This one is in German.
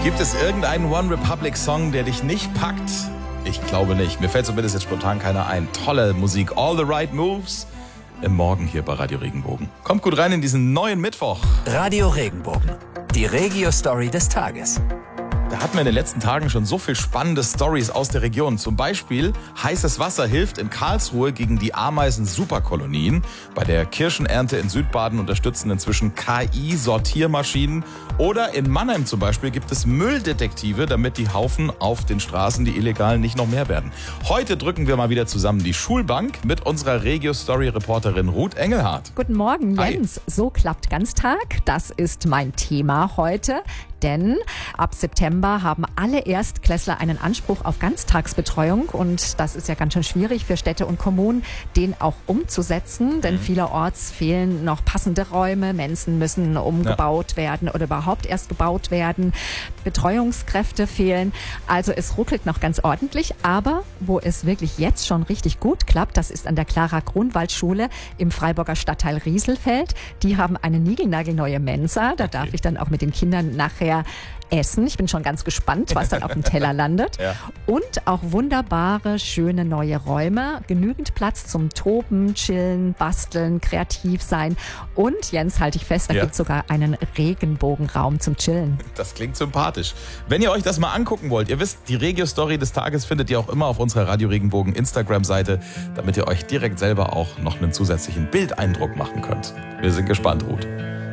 Gibt es irgendeinen One Republic Song, der dich nicht packt? Ich glaube nicht. Mir fällt zumindest jetzt spontan keiner ein. Tolle Musik, all the right moves. Im Morgen hier bei Radio Regenbogen. Kommt gut rein in diesen neuen Mittwoch. Radio Regenbogen, die Regio-Story des Tages. Da hatten wir in den letzten Tagen schon so viel spannende Stories aus der Region. Zum Beispiel, heißes Wasser hilft in Karlsruhe gegen die Ameisen-Superkolonien. Bei der Kirschenernte in Südbaden unterstützen inzwischen KI-Sortiermaschinen. Oder in Mannheim zum Beispiel gibt es Mülldetektive, damit die Haufen auf den Straßen, die illegalen, nicht noch mehr werden. Heute drücken wir mal wieder zusammen die Schulbank mit unserer Regio-Story-Reporterin Ruth Engelhardt. Guten Morgen, Jens. Hi. So klappt Ganztag. Das ist mein Thema heute. Denn ab September haben alle Erstklässler einen Anspruch auf Ganztagsbetreuung. Und das ist ja ganz schön schwierig für Städte und Kommunen, den auch umzusetzen. Denn vielerorts fehlen noch passende Räume. Mensen müssen umgebaut werden oder überhaupt erst gebaut werden. Betreuungskräfte fehlen. Also es ruckelt noch ganz ordentlich. Aber wo es wirklich jetzt schon richtig gut klappt, das ist an der Clara-Grunwald-Schule im Freiburger Stadtteil Rieselfeld. Die haben eine niegelnagelneue Mensa. Da darf ich dann auch mit den Kindern nachher essen. Ich bin schon ganz gespannt, was dann auf dem Teller landet. Ja. Und auch wunderbare, schöne neue Räume. Genügend Platz zum Toben, Chillen, Basteln, kreativ sein. Und, Jens, halte ich fest, da gibt es sogar einen Regenbogenraum zum Chillen. Das klingt sympathisch. Wenn ihr euch das mal angucken wollt, ihr wisst, die Regio-Story des Tages findet ihr auch immer auf unserer Radio Regenbogen Instagram-Seite, damit ihr euch direkt selber auch noch einen zusätzlichen Bildeindruck machen könnt. Wir sind gespannt, Ruth.